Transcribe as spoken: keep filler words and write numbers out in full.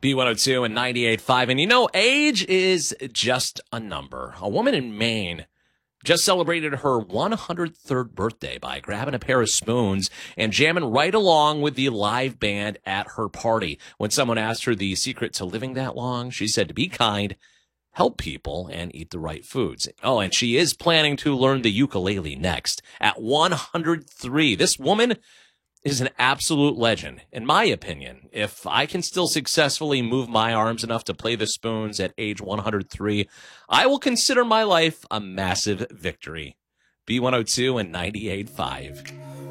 B one oh two and ninety-eight point five. And you know, age is just a number. A woman in Maine just celebrated her one hundred third birthday by grabbing a pair of spoons and jamming right along with the live band at her party. When someone asked her the secret to living that long, she said to be kind, help people, and eat the right foods. Oh, and she is planning to learn the ukulele next at one hundred three. This woman is an absolute legend, in my opinion. If I can still successfully move my arms enough to play the spoons at age one hundred three, I will consider my life a massive victory. B one oh two and ninety-eight point five.